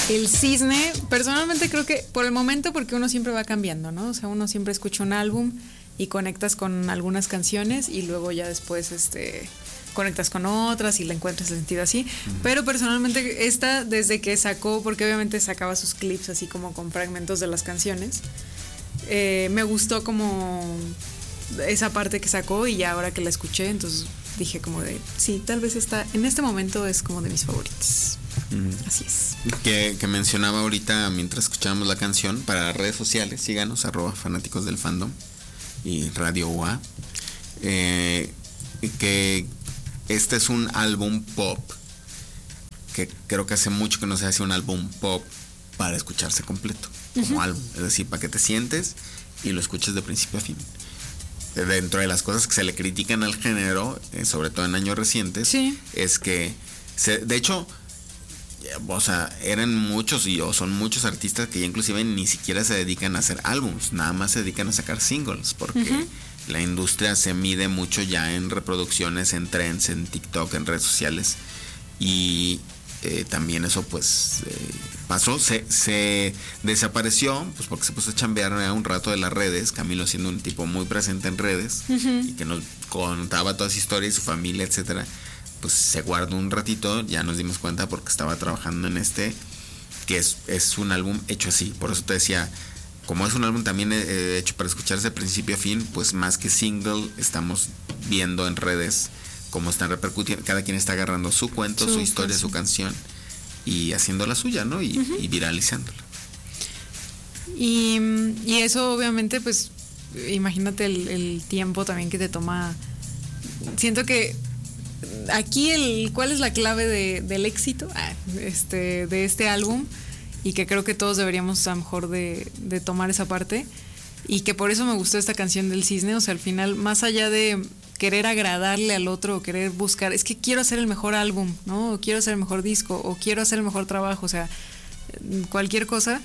El Cisne, personalmente creo que por el momento, porque uno siempre va cambiando, ¿no? O sea, uno siempre escucha un álbum y conectas con algunas canciones y luego ya después conectas con otras y le encuentras el sentido así. Pero personalmente esta, desde que sacó, porque obviamente sacaba sus clips así como con fragmentos de las canciones, me gustó como esa parte que sacó y ya ahora que la escuché, entonces dije como de, sí, tal vez esta, en este momento es como de mis favoritos. Así es. Que mencionaba ahorita mientras escuchábamos la canción, para las redes sociales, síganos, @fanáticos del fandom y Radio UA, que este es un álbum pop, que creo que hace mucho que no se hace un álbum pop para escucharse completo, como álbum, es decir, para que te sientes y lo escuches de principio a fin. Dentro de las cosas que se le critican al género, sobre todo en años recientes, sí, es que, de hecho, o sea, eran muchos son muchos artistas que ya inclusive ni siquiera se dedican a hacer álbums, nada más se dedican a sacar singles, porque la industria se mide mucho ya en reproducciones, en trends, en TikTok, en redes sociales, y también eso pues pasó, se desapareció, pues porque se puso a chambear un rato de las redes, Camilo siendo un tipo muy presente en redes, y que nos contaba todas las historias, su familia, etcétera. Pues se guardó un ratito, ya nos dimos cuenta porque estaba trabajando en que es un álbum hecho así. Por eso te decía, como es un álbum también hecho para escucharse de principio a fin, pues más que single, estamos viendo en redes cómo están repercutiendo, cada quien está agarrando su cuento, su historia, su canción y haciendo la suya, ¿no? Y viralizándola. Y eso obviamente, pues imagínate el tiempo también que te toma. Siento que aquí ¿cuál es la clave del éxito de este álbum? Y que creo que todos deberíamos a lo mejor de tomar esa parte, y que por eso me gustó esta canción del Cisne. O sea, al final, más allá de querer agradarle al otro o querer buscar, es que quiero hacer el mejor álbum, ¿no? O quiero hacer el mejor disco, o quiero hacer el mejor trabajo, o sea, cualquier cosa,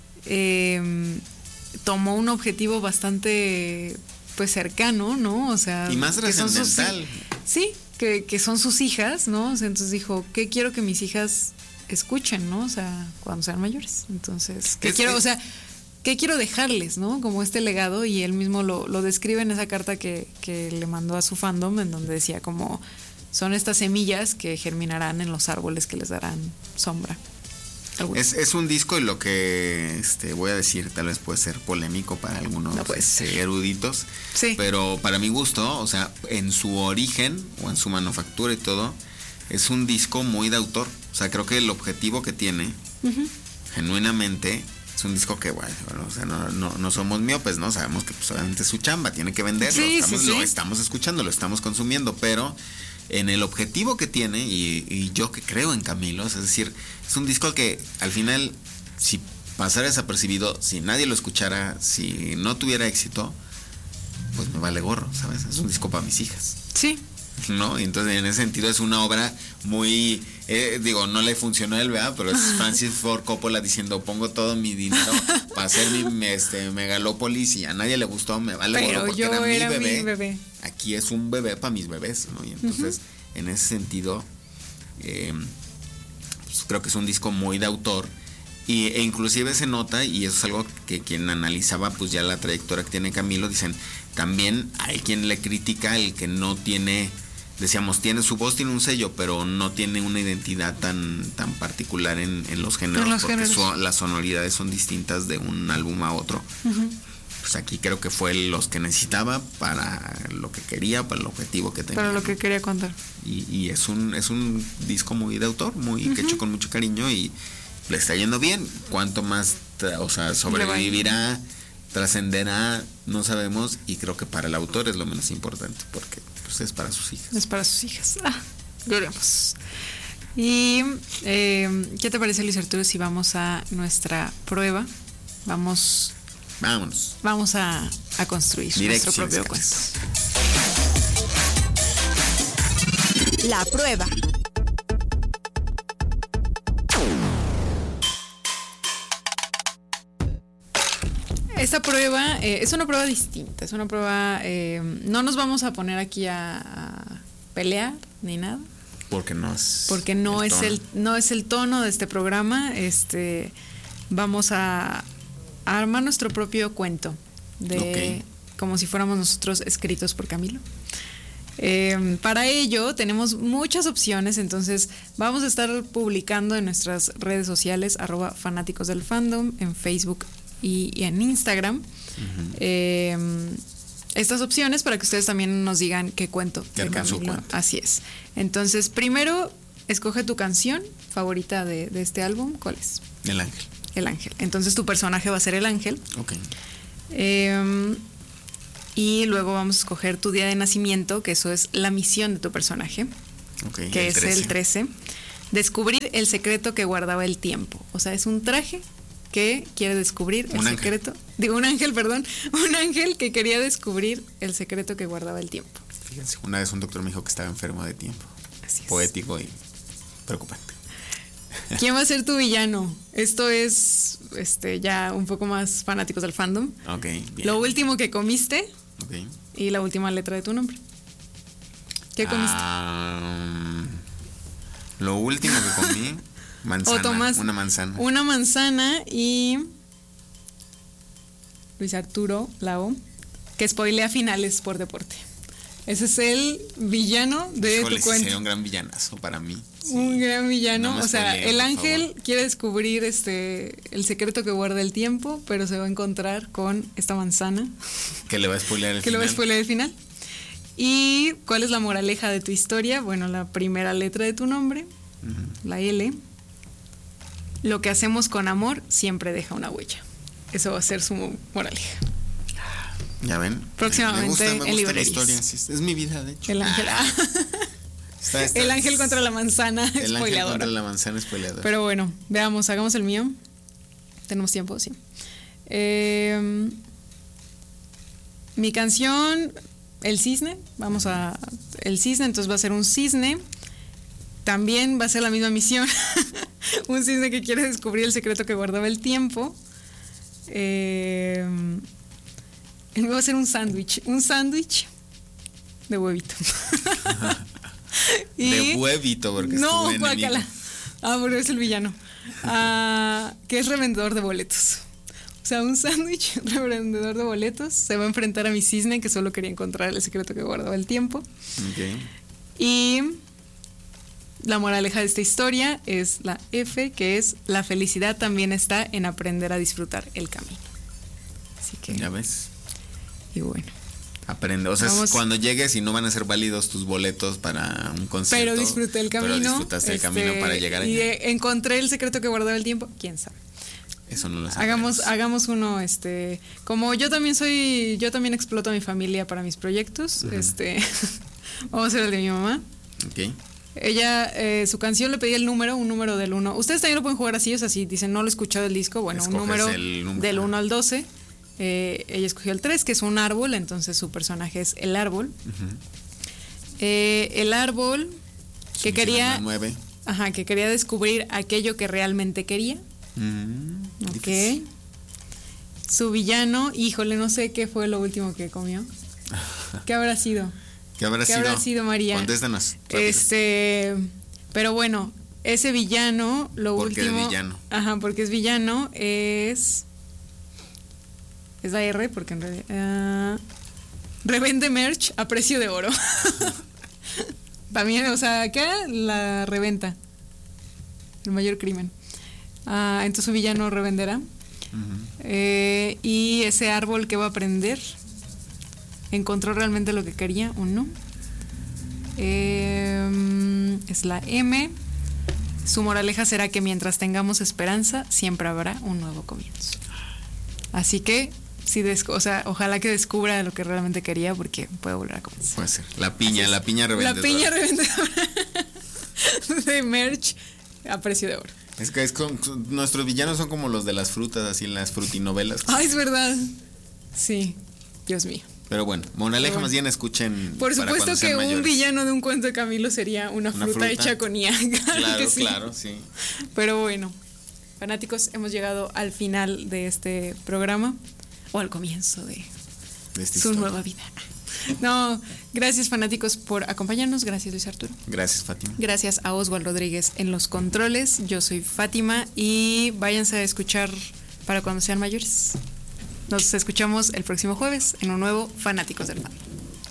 tomó un objetivo bastante pues cercano, ¿no? O sea, y más trascendental. Sí, que son sus hijas, ¿no? O sea, entonces dijo, ¿qué quiero que mis hijas escuchen, ¿no? O sea, cuando sean mayores. Entonces, ¿qué quiero dejarles, ¿no? Como este legado, y él mismo lo describe en esa carta que le mandó a su fandom, en donde decía como, son estas semillas que germinarán en los árboles que les darán sombra. Es un disco, y lo que voy a decir tal vez puede ser polémico para algunos eruditos, sí, pero para mi gusto, o sea, en su origen o en su manufactura y todo, es un disco muy de autor. O sea, creo que el objetivo que tiene, genuinamente, es un disco que, bueno, o sea, no somos miopes, ¿no? Sabemos que pues obviamente es su chamba, tiene que venderlo, lo estamos escuchando, lo estamos consumiendo, pero en el objetivo que tiene, y yo que creo en Camilo, es decir, es un disco que al final, si pasara desapercibido, si nadie lo escuchara, si no tuviera éxito, pues me vale gorro, ¿sabes? Es un disco para mis hijas. Sí. ¿No? Y entonces en ese sentido es una obra muy, no le funcionó a él, ¿verdad? Pero es Francis Ford Coppola diciendo, pongo todo mi dinero para hacer mi Megalópolis, y a nadie le gustó, me vale gorro, porque era mi bebé. Aquí es un bebé para mis bebés, ¿no? Y entonces en ese sentido pues creo que es un disco muy de autor, e inclusive se nota, y eso es algo que quien analizaba pues ya la trayectoria que tiene Camilo, dicen, también hay quien le critica el que no tiene, decíamos, tiene su voz, tiene un sello, pero no tiene una identidad tan particular en los géneros, porque las sonoridades son distintas de un álbum a otro. Pues aquí creo que fue los que necesitaba para lo que quería, para el objetivo que tenía. Para lo que quería contar. Y es un disco muy de autor, muy que hecho con mucho cariño, y le está yendo bien. Cuánto más, sobrevivirá, trascenderá, no sabemos, y creo que para el autor es lo menos importante, porque pues es para sus hijas. Es para sus hijas. Veremos. Y ¿qué te parece, Luis Arturo, si vamos a nuestra prueba? Vámonos. Vamos a construir nuestro propio cuento. La prueba. Esta prueba es una prueba distinta, es una prueba, no nos vamos a poner aquí a pelear ni nada, Porque no es el tono de este programa. Vamos a armar nuestro propio cuento como si fuéramos nosotros escritos por Camilo. Para ello tenemos muchas opciones, entonces vamos a estar publicando en nuestras redes sociales @fanáticos del fandom, en Facebook y en Instagram, estas opciones para que ustedes también nos digan qué cuento de Camilo. Así es. Entonces, primero, escoge tu canción favorita de este álbum. ¿Cuál es? El ángel. El ángel. Entonces tu personaje va a ser el ángel. Ok. Y luego vamos a escoger tu día de nacimiento, que eso es la misión de tu personaje, que es el 13. Descubrir el secreto que guardaba el tiempo. O sea, es un traje que quiere descubrir el secreto. Digo, un ángel, perdón. Un ángel que quería descubrir el secreto que guardaba el tiempo. Fíjense, una vez un doctor me dijo que estaba enfermo de tiempo. Así es. Poético y preocupante. ¿Quién va a ser tu villano? Esto es ya un poco más fanáticos del fandom. Ok, bien. Lo último que comiste. Ok. Y la última letra de tu nombre. ¿Qué comiste? Lo último que comí, manzana. O tomás una manzana. Una manzana y Luis Arturo Lao, que spoilea finales por deporte. Ese es el villano de tu cuento. Sería un gran villanazo para mí. Sí. Un gran villano. No, o sea, el ángel favor. quiere descubrir el secreto que guarda el tiempo, pero se va a encontrar con esta manzana. Que le va a spoilear el final. Que le va a spoilear el final. ¿Y cuál es la moraleja de tu historia? Bueno, la primera letra de tu nombre, la L. Lo que hacemos con amor siempre deja una huella. Eso va a ser su moraleja. Ya ven. Próximamente me gusta en la librerías. historia. Sí, es mi vida, de hecho. El ángel. El ángel contra la manzana el spoileadora. ángel contra la manzana spoileadora. Pero bueno, veamos, hagamos el mío. ¿Tenemos tiempo? Sí. Mi canción, El Cisne. El Cisne, entonces va a ser un cisne. También va a ser la misma misión. Un cisne que quiere descubrir el secreto que guardaba el tiempo. Va a ser un sándwich. Un sándwich de huevito. De huevito, porque no, es tu enemigo. guácala. Pero es el villano. Que es revendedor de boletos. O sea, un sándwich revendedor de boletos se va a enfrentar a mi cisne que solo quería encontrar el secreto que guardaba el tiempo. Okay. Y la moraleja de esta historia es la F, que es la felicidad también está en aprender a disfrutar el camino. Así que ya ves. Y bueno. Aprende. O sea, es cuando llegues y no van a ser válidos tus boletos para un concierto. Pero disfruté el camino. Pero disfrutaste el camino para llegar allá. Y encontré el secreto que guardaba el tiempo. ¿Quién sabe? Eso no lo sé. Hagamos uno, como yo también exploto a mi familia para mis proyectos, vamos a hacer el de mi mamá. Ok. Ella, su canción le pedía un número del 1. Ustedes también lo pueden jugar así, o sea, si dicen no lo he escuchado del disco, bueno, escoges un número número del 1 al 12. Ella escogió el 3, que es un árbol, entonces su personaje es el árbol. El árbol que quería... 9. Ajá, que quería descubrir aquello que realmente quería. Ok. Difícil. Su villano, híjole, no sé qué fue lo último que comió. ¿Qué habrá sido? ¿Qué habrá sido, María? Contéstanos. Pero bueno, ese villano, porque último. Es villano. Ajá, porque es villano, es la R, porque en realidad. Revende merch a precio de oro. También, o sea, acá la reventa. El mayor crimen. Entonces su villano revenderá. Y ese árbol que va a aprender, ¿encontró realmente lo que quería o no? Es la M. Su moraleja será que mientras tengamos esperanza, siempre habrá un nuevo comienzo. Así que, ojalá que descubra lo que realmente quería, porque puede volver a comenzar. Puede ser. La piña revendedora. La piña revendedora de merch a precio de oro. Es que nuestros villanos son como los de las frutas, así en las frutinovelas. Es verdad. Sí, Dios mío. Pero bueno, moraleja más bien escuchen. Por supuesto que un villano de un cuento de Camilo sería una fruta hecha con IA. Claro, sí. Pero bueno, fanáticos, hemos llegado al final de este programa, o al comienzo de su nueva vida. No, gracias fanáticos por acompañarnos. Gracias, Luis Arturo. Gracias, Fátima. Gracias a Oswald Rodríguez en los controles. Yo soy Fátima y váyanse a escuchar para cuando sean mayores. Nos escuchamos el próximo jueves en un nuevo Fanáticos del Fan.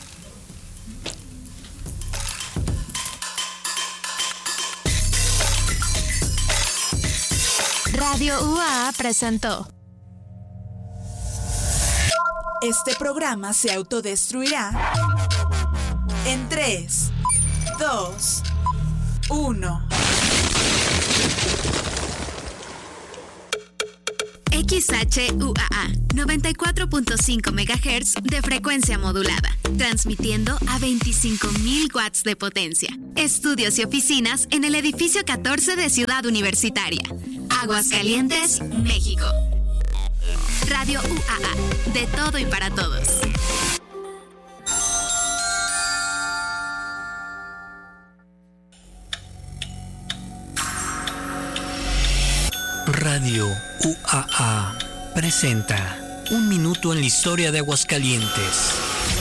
Radio UAA presentó. Este programa se autodestruirá en 3, 2, 1. XHUAA 94.5 MHz de frecuencia modulada, transmitiendo a 25.000 watts de potencia. Estudios y oficinas en el edificio 14 de Ciudad Universitaria, Aguascalientes, México. Radio UAA, de todo y para todos. Radio UAA presenta Un minuto en la historia de Aguascalientes.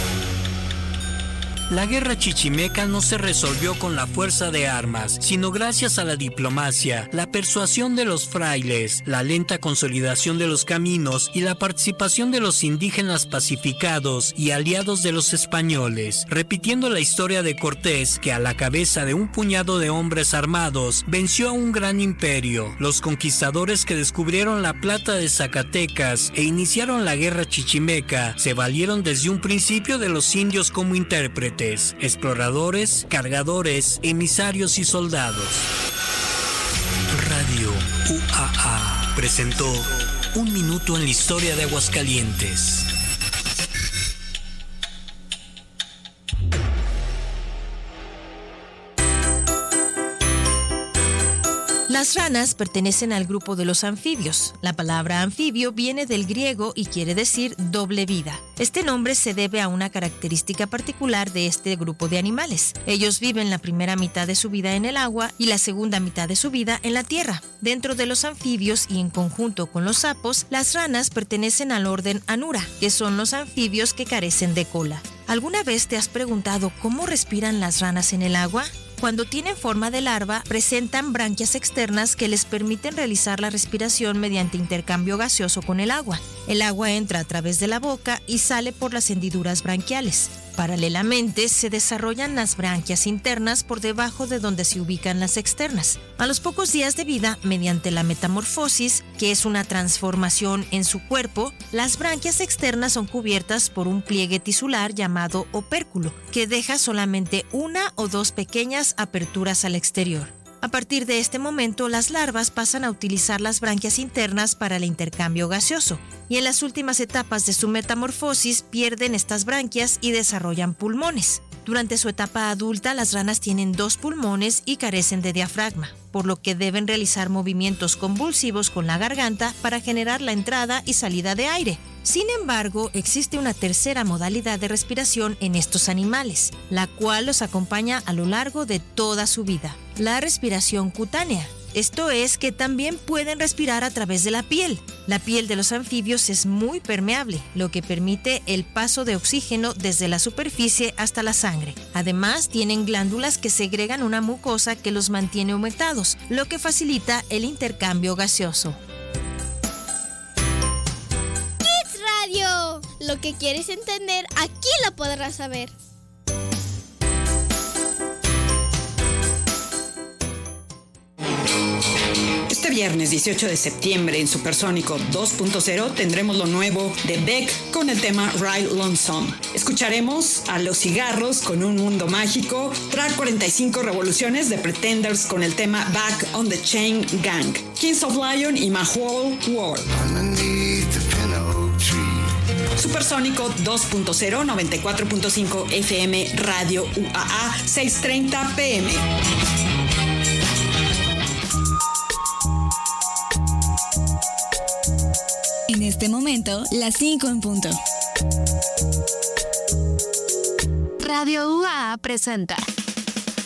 La guerra chichimeca no se resolvió con la fuerza de armas, sino gracias a la diplomacia, la persuasión de los frailes, la lenta consolidación de los caminos y la participación de los indígenas pacificados y aliados de los españoles, repitiendo la historia de Cortés, que a la cabeza de un puñado de hombres armados venció a un gran imperio. Los conquistadores que descubrieron la plata de Zacatecas e iniciaron la guerra chichimeca se valieron desde un principio de los indios como intérpretes, exploradores, cargadores, emisarios y soldados. Radio UAA presentó Un minuto en la historia de Aguascalientes. Las ranas pertenecen al grupo de los anfibios. La palabra anfibio viene del griego y quiere decir doble vida. Este nombre se debe a una característica particular de este grupo de animales. Ellos viven la primera mitad de su vida en el agua y la segunda mitad de su vida en la tierra. Dentro de los anfibios y en conjunto con los sapos, las ranas pertenecen al orden Anura, que son los anfibios que carecen de cola. ¿Alguna vez te has preguntado cómo respiran las ranas en el agua? Cuando tienen forma de larva, presentan branquias externas que les permiten realizar la respiración mediante intercambio gaseoso con el agua. El agua entra a través de la boca y sale por las hendiduras branquiales. Paralelamente, se desarrollan las branquias internas por debajo de donde se ubican las externas. A los pocos días de vida, mediante la metamorfosis, que es una transformación en su cuerpo, las branquias externas son cubiertas por un pliegue tisular llamado opérculo, que deja solamente una o dos pequeñas aperturas al exterior. A partir de este momento, las larvas pasan a utilizar las branquias internas para el intercambio gaseoso, y en las últimas etapas de su metamorfosis pierden estas branquias y desarrollan pulmones. Durante su etapa adulta, las ranas tienen 2 pulmones y carecen de diafragma, por lo que deben realizar movimientos convulsivos con la garganta para generar la entrada y salida de aire. Sin embargo, existe una tercera modalidad de respiración en estos animales, la cual los acompaña a lo largo de toda su vida: la respiración cutánea. Esto es que también pueden respirar a través de la piel. La piel de los anfibios es muy permeable, lo que permite el paso de oxígeno desde la superficie hasta la sangre. Además, tienen glándulas que segregan una mucosa que los mantiene humectados, lo que facilita el intercambio gaseoso. Kids Radio. Lo que quieres entender, aquí lo podrás saber. Este viernes 18 de septiembre en Supersónico 2.0 tendremos lo nuevo de Beck con el tema Ride Lonesome. Escucharemos a Los Cigarros con Un Mundo Mágico, Track 45 Revoluciones de Pretenders con el tema Back on the Chain Gang, Kings of Lion y My Whole World. Supersónico 2.0, 94.5 FM, Radio UAA, 6:30 PM. En este momento, las 5 en punto. Radio UAA presenta